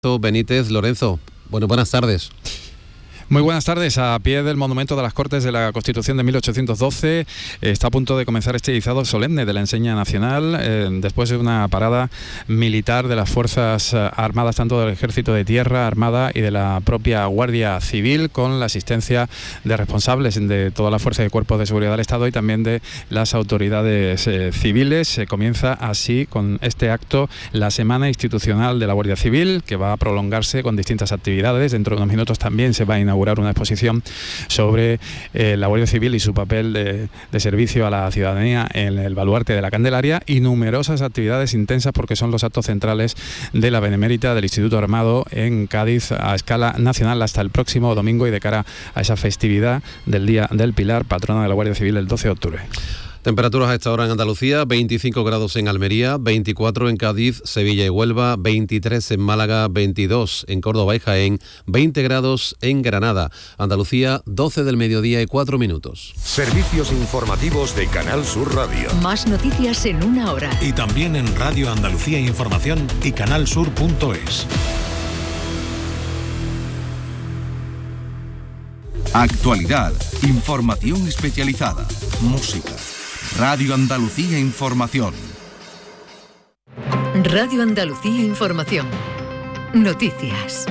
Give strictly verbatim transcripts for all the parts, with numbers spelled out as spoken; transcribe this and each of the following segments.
Benítez. Lorenzo, bueno, buenas tardes. Muy buenas tardes. A pie del Monumento de las Cortes de la Constitución de mil ochocientos doce está a punto de comenzar este izado solemne de la enseña nacional, eh, después de una parada militar de las Fuerzas Armadas, tanto del Ejército de Tierra, Armada y de la propia Guardia Civil, con la asistencia de responsables de todas las fuerzas y cuerpos de seguridad del Estado y también de las autoridades eh, civiles. Se comienza así con este acto la Semana Institucional de la Guardia Civil, que va a prolongarse con distintas actividades. Dentro de unos minutos también se va a inaugurar una exposición sobre eh, la Guardia Civil y su papel de, de servicio a la ciudadanía en el baluarte de la Candelaria, y numerosas actividades intensas porque son los actos centrales de la Benemérita del Instituto Armado en Cádiz a escala nacional hasta el próximo domingo y de cara a esa festividad del Día del Pilar, patrona de la Guardia Civil, el doce de octubre. Temperaturas a esta hora en Andalucía: veinticinco grados en Almería, veinticuatro en Cádiz, Sevilla y Huelva, veintitrés en Málaga, veintidós en Córdoba y Jaén, veinte grados en Granada. Andalucía, doce del mediodía y cuatro minutos. Servicios informativos de Canal Sur Radio. Más noticias en una hora. Y también en Radio Andalucía Información y canalsur punto es. Actualidad, información especializada, música. Radio Andalucía Información. Radio Andalucía Información. Noticias.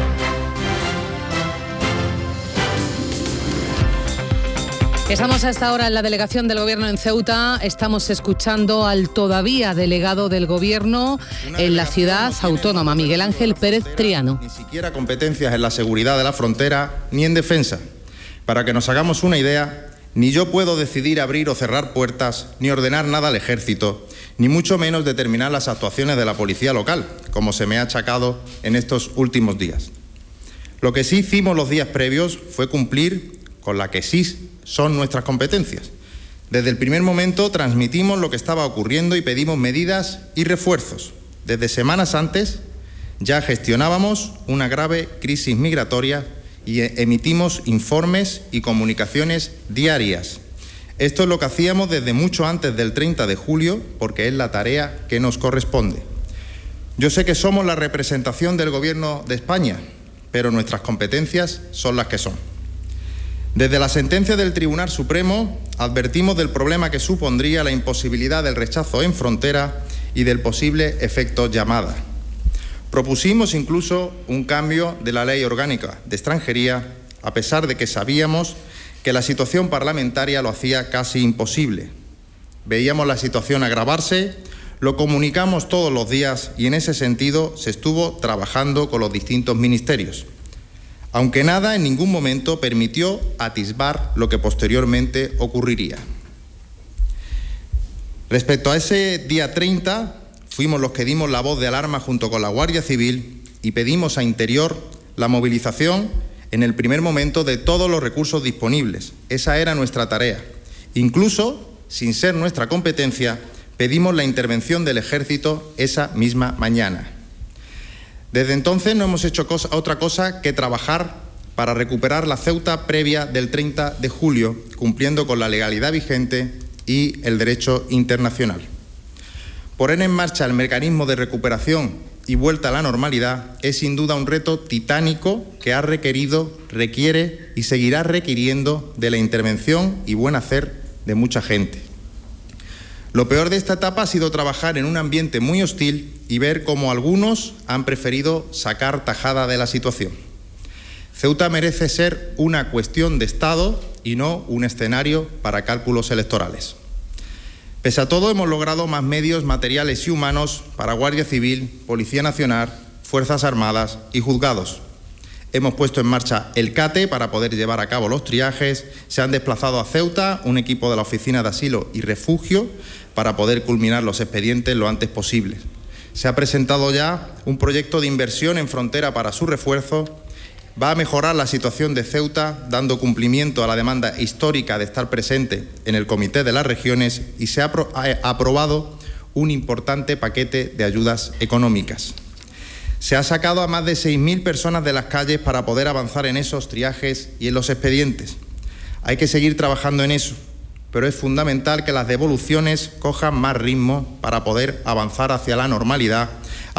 Estamos a esta hora en la delegación del Gobierno en Ceuta. Estamos escuchando al todavía delegado del Gobierno en la ciudad autónoma, Miguel Ángel Pérez Triano. Ni siquiera competencias en la seguridad de la frontera ni en defensa. Para que nos hagamos una idea, ni yo puedo decidir abrir o cerrar puertas, ni ordenar nada al ejército, ni mucho menos determinar las actuaciones de la policía local, como se me ha achacado en estos últimos días. Lo que sí hicimos los días previos fue cumplir con la que sí son nuestras competencias. Desde el primer momento transmitimos lo que estaba ocurriendo y pedimos medidas y refuerzos. Desde semanas antes ya gestionábamos una grave crisis migratoria y emitimos informes y comunicaciones diarias. Esto es lo que hacíamos desde mucho antes del treinta de julio, porque es la tarea que nos corresponde. Yo sé que somos la representación del Gobierno de España, pero nuestras competencias son las que son. Desde la sentencia del Tribunal Supremo advertimos del problema que supondría la imposibilidad del rechazo en frontera y del posible efecto llamada. Propusimos incluso un cambio de la Ley Orgánica de Extranjería, a pesar de que sabíamos que la situación parlamentaria lo hacía casi imposible. Veíamos la situación agravarse, lo comunicamos todos los días y en ese sentido se estuvo trabajando con los distintos ministerios, aunque nada en ningún momento permitió atisbar lo que posteriormente ocurriría. Respecto a ese día treinta, fuimos los que dimos la voz de alarma junto con la Guardia Civil y pedimos a Interior la movilización en el primer momento de todos los recursos disponibles. Esa era nuestra tarea. Incluso, sin ser nuestra competencia, pedimos la intervención del Ejército esa misma mañana. Desde entonces no hemos hecho cosa, otra cosa que trabajar para recuperar la Ceuta previa del treinta de julio, cumpliendo con la legalidad vigente y el derecho internacional. Poner en marcha el mecanismo de recuperación y vuelta a la normalidad es sin duda un reto titánico que ha requerido, requiere y seguirá requiriendo de la intervención y buen hacer de mucha gente. Lo peor de esta etapa ha sido trabajar en un ambiente muy hostil y ver cómo algunos han preferido sacar tajada de la situación. Ceuta merece ser una cuestión de Estado y no un escenario para cálculos electorales. Pese a todo, hemos logrado más medios materiales y humanos para Guardia Civil, Policía Nacional, Fuerzas Armadas y juzgados. Hemos puesto en marcha el CATE para poder llevar a cabo los triajes. Se han desplazado a Ceuta un equipo de la Oficina de Asilo y Refugio para poder culminar los expedientes lo antes posible. Se ha presentado ya un proyecto de inversión en frontera para su refuerzo. Va a mejorar la situación de Ceuta, dando cumplimiento a la demanda histórica de estar presente en el Comité de las Regiones, y se ha aprobado un importante paquete de ayudas económicas. Se ha sacado a más de seis mil personas de las calles para poder avanzar en esos triajes y en los expedientes. Hay que seguir trabajando en eso, pero es fundamental que las devoluciones cojan más ritmo para poder avanzar hacia la normalidad,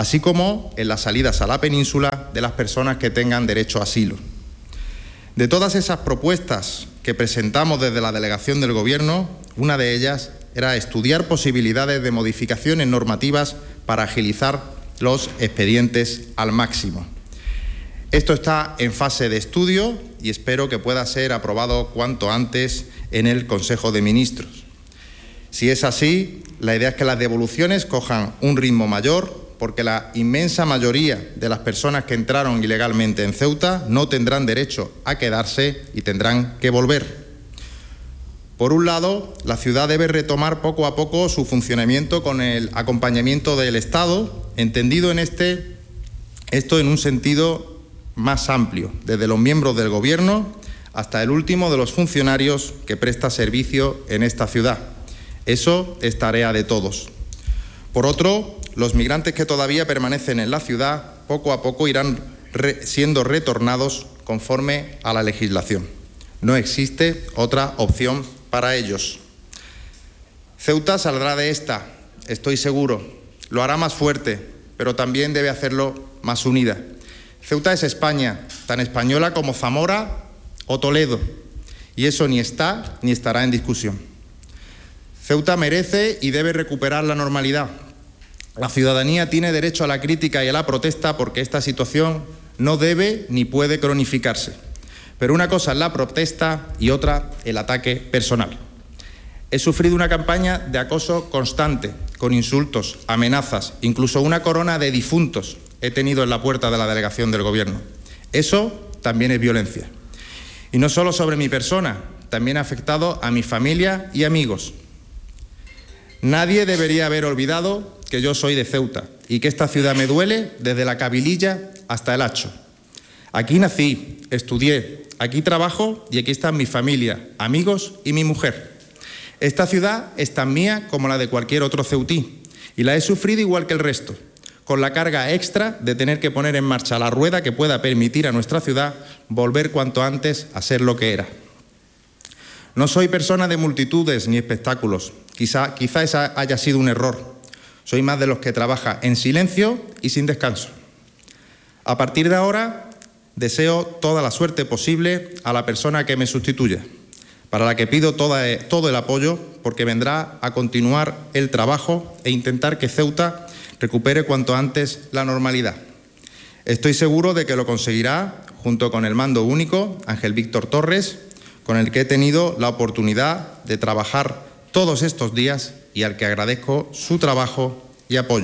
así como en las salidas a la península de las personas que tengan derecho a asilo. De todas esas propuestas que presentamos desde la delegación del Gobierno, una de ellas era estudiar posibilidades de modificaciones normativas para agilizar los expedientes al máximo. Esto está en fase de estudio y espero que pueda ser aprobado cuanto antes en el Consejo de Ministros. Si es así, la idea es que las devoluciones cojan un ritmo mayor, porque la inmensa mayoría de las personas que entraron ilegalmente en Ceuta no tendrán derecho a quedarse y tendrán que volver. Por un lado, la ciudad debe retomar poco a poco su funcionamiento con el acompañamiento del Estado, entendido en este, esto en un sentido más amplio, desde los miembros del Gobierno hasta el último de los funcionarios que presta servicio en esta ciudad. Eso es tarea de todos. Por otro, los migrantes que todavía permanecen en la ciudad poco a poco irán re- siendo retornados conforme a la legislación. No existe otra opción para ellos. Ceuta saldrá de esta, estoy seguro. Lo hará más fuerte, pero también debe hacerlo más unida. Ceuta es España, tan española como Zamora o Toledo, y eso ni está ni estará en discusión. Ceuta merece y debe recuperar la normalidad. La ciudadanía tiene derecho a la crítica y a la protesta porque esta situación no debe ni puede cronificarse. Pero una cosa es la protesta y otra el ataque personal. He sufrido una campaña de acoso constante, con insultos, amenazas, incluso una corona de difuntos he tenido en la puerta de la delegación del Gobierno. Eso también es violencia. Y no solo sobre mi persona, también ha afectado a mi familia y amigos. Nadie debería haber olvidado que yo soy de Ceuta y que esta ciudad me duele desde la Cabililla hasta el Hacho. Aquí nací, estudié, aquí trabajo y aquí están mi familia, amigos y mi mujer. Esta ciudad es tan mía como la de cualquier otro ceutí y la he sufrido igual que el resto, con la carga extra de tener que poner en marcha la rueda que pueda permitir a nuestra ciudad volver cuanto antes a ser lo que era. No soy persona de multitudes ni espectáculos. Quizá, quizá esa haya sido un error. Soy más de los que trabaja en silencio y sin descanso. A partir de ahora, deseo toda la suerte posible a la persona que me sustituya, para la que pido toda, todo el apoyo, porque vendrá a continuar el trabajo e intentar que Ceuta recupere cuanto antes la normalidad. Estoy seguro de que lo conseguirá junto con el mando único, Ángel Víctor Torres, con el que he tenido la oportunidad de trabajar todos estos días y al que agradezco su trabajo y apoyo.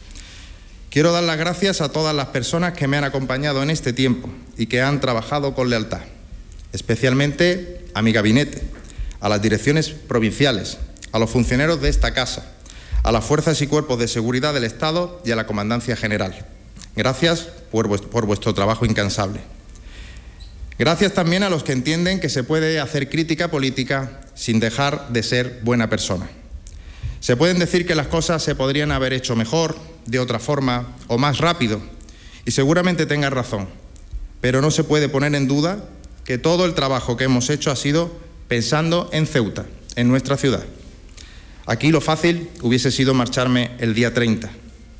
Quiero dar las gracias a todas las personas que me han acompañado en este tiempo y que han trabajado con lealtad, especialmente a mi gabinete, a las direcciones provinciales, a los funcionarios de esta casa, a las fuerzas y cuerpos de seguridad del Estado y a la Comandancia General. Gracias por vuestro, por vuestro trabajo incansable. Gracias también a los que entienden que se puede hacer crítica política sin dejar de ser buena persona. Se pueden decir que las cosas se podrían haber hecho mejor, de otra forma o más rápido, y seguramente tengan razón, pero no se puede poner en duda que todo el trabajo que hemos hecho ha sido pensando en Ceuta, en nuestra ciudad. Aquí lo fácil hubiese sido marcharme el día treinta.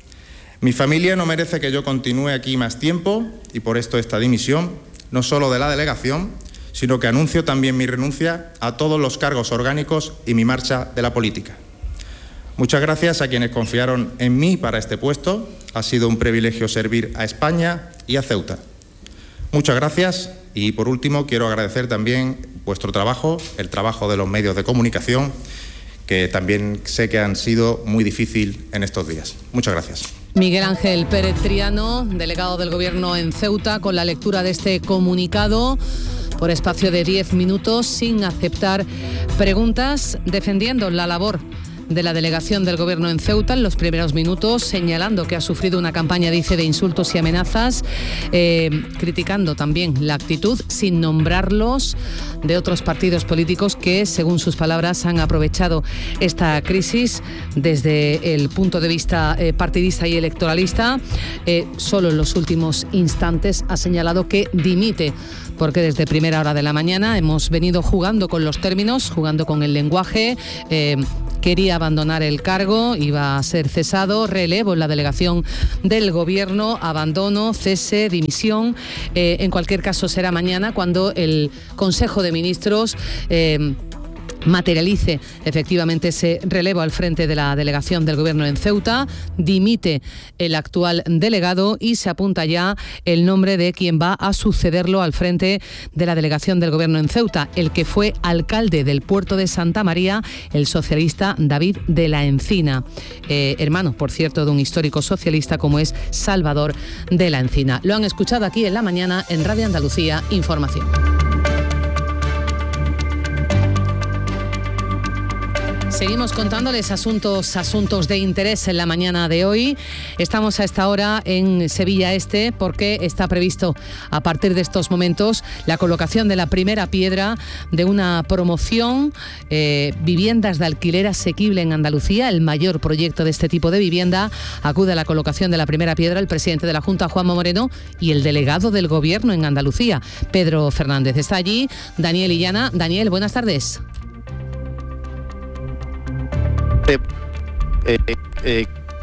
Mi familia no merece que yo continúe aquí más tiempo y por esto esta dimisión, no solo de la delegación, sino que anuncio también mi renuncia a todos los cargos orgánicos y mi marcha de la política. Muchas gracias a quienes confiaron en mí para este puesto. Ha sido un privilegio servir a España y a Ceuta. Muchas gracias y por último quiero agradecer también vuestro trabajo, el trabajo de los medios de comunicación, que también sé que han sido muy difícil en estos días. Muchas gracias. Miguel Ángel Pérez Triano, delegado del Gobierno en Ceuta, con la lectura de este comunicado por espacio de diez minutos, sin aceptar preguntas, defendiendo la labor de la delegación del Gobierno en Ceuta en los primeros minutos, señalando que ha sufrido una campaña, dice, de insultos y amenazas, eh, criticando también la actitud, sin nombrarlos, de otros partidos políticos que, según sus palabras, han aprovechado esta crisis desde el punto de vista eh, partidista y electoralista. Eh, solo en los últimos instantes ha señalado que dimite, porque desde primera hora de la mañana hemos venido jugando con los términos, jugando con el lenguaje, eh, quería abandonar el cargo, iba a ser cesado. Relevo en la delegación del Gobierno, abandono, cese, dimisión. Eh, en cualquier caso será mañana cuando el Consejo de Ministros eh, materialice efectivamente ese relevo al frente de la delegación del Gobierno en Ceuta. Dimite el actual delegado y se apunta ya el nombre de quien va a sucederlo al frente de la delegación del Gobierno en Ceuta, el que fue alcalde del puerto de Santa María, el socialista David de la Encina, eh, hermano, por cierto, de un histórico socialista como es Salvador de la Encina. Lo han escuchado aquí en la mañana en Radio Andalucía Información. Seguimos contándoles asuntos, asuntos de interés en la mañana de hoy. Estamos a esta hora en Sevilla Este porque está previsto a partir de estos momentos la colocación de la primera piedra de una promoción, eh, viviendas de alquiler asequible en Andalucía, el mayor proyecto de este tipo de vivienda. Acude a la colocación de la primera piedra el presidente de la Junta, Juanma Moreno, y el delegado del Gobierno en Andalucía, Pedro Fernández. Está allí Daniel Illana. Daniel, buenas tardes. Eh, eh,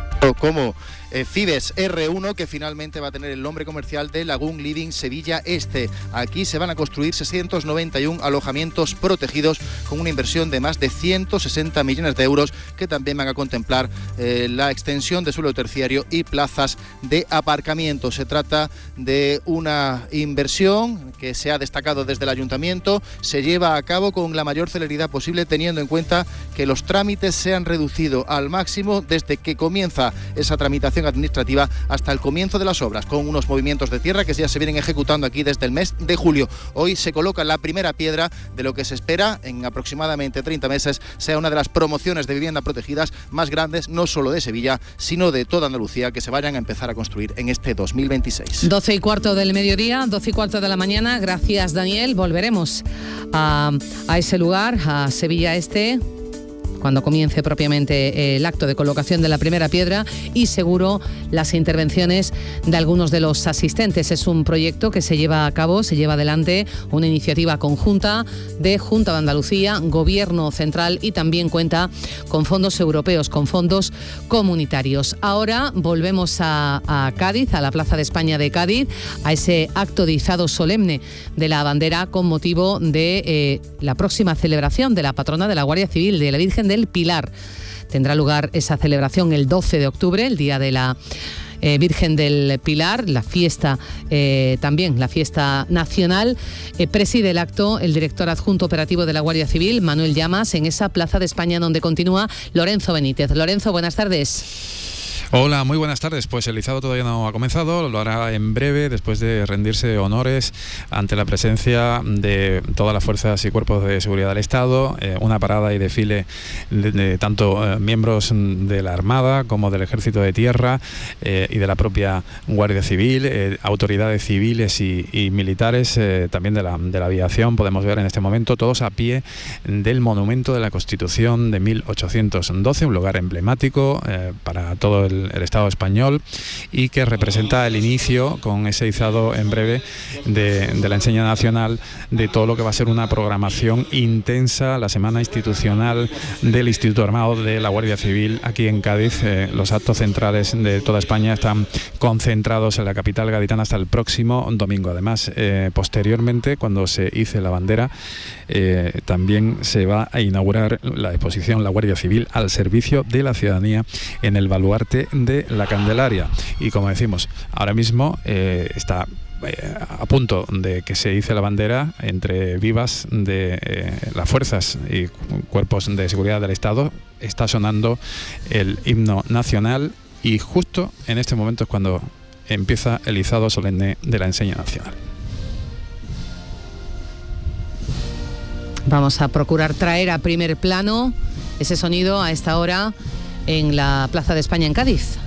como eh, Fides erre uno, que finalmente va a tener el nombre comercial de Lagoon Living Sevilla Este. Aquí se van a construir seiscientos noventa y uno alojamientos protegidos con una inversión de más de ciento sesenta millones de euros, que también van a contemplar eh, la extensión de suelo terciario y plazas de aparcamiento. Se trata de una inversión que se ha destacado desde el Ayuntamiento, se lleva a cabo con la mayor celeridad posible, teniendo en cuenta que los trámites se han reducido al máximo desde que comienza esa tramitación administrativa hasta el comienzo de las obras, con unos movimientos de tierra que ya se vienen ejecutando aquí desde el mes de julio. Hoy se coloca la primera piedra de lo que se espera en aproximadamente treinta meses sea una de las promociones de vivienda protegidas más grandes, no solo de Sevilla, sino de toda Andalucía, que se vayan a empezar a construir en este dos mil veintiséis. doce y cuarto del mediodía, doce y cuarto de la mañana. Gracias, Daniel. Volveremos a, a ese lugar, a Sevilla Este, cuando comience propiamente el acto de colocación de la primera piedra, y seguro las intervenciones de algunos de los asistentes. Es un proyecto que se lleva a cabo, se lleva adelante, una iniciativa conjunta de Junta de Andalucía, Gobierno Central, y también cuenta con fondos europeos, con fondos comunitarios. Ahora volvemos a, a Cádiz, a la Plaza de España de Cádiz, a ese acto de izado solemne de la bandera con motivo de eh, la próxima celebración de la patrona de la Guardia Civil, de la Virgen del Pilar. Tendrá lugar esa celebración el doce de octubre, el día de la eh, Virgen del Pilar, la fiesta, eh, también la fiesta nacional. Eh, preside el acto el director adjunto operativo de la Guardia Civil, Manuel Llamas, en esa Plaza de España donde continúa Lorenzo Benítez. Lorenzo, buenas tardes. Hola, muy buenas tardes. Pues el izado todavía no ha comenzado, lo hará en breve, después de rendirse honores ante la presencia de todas las fuerzas y cuerpos de seguridad del Estado, eh, una parada y desfile de, de tanto eh, miembros de la Armada como del Ejército de Tierra eh, y de la propia Guardia Civil, eh, autoridades civiles y, y militares, eh, también de la, de la aviación. Podemos ver en este momento todos a pie del monumento de la Constitución de mil ochocientos doce, un lugar emblemático eh, para todo el el Estado español, y que representa el inicio, con ese izado en breve, de, de la enseña nacional, de todo lo que va a ser una programación intensa, la semana institucional del Instituto Armado de la Guardia Civil aquí en Cádiz. Eh, los actos centrales de toda España están concentrados en la capital gaditana hasta el próximo domingo. Además, eh, posteriormente, cuando se ice la bandera, eh, también se va a inaugurar la exposición La Guardia Civil al servicio de la ciudadanía en el baluarte de la Candelaria. Y como decimos, ahora mismo eh, está eh, a punto de que se ice la bandera entre vivas de eh, las fuerzas y cuerpos de seguridad del Estado. Está sonando el himno nacional y justo en este momento es cuando empieza el izado solemne de la enseña nacional. Vamos a procurar traer a primer plano ese sonido a esta hora en la Plaza de España en Cádiz.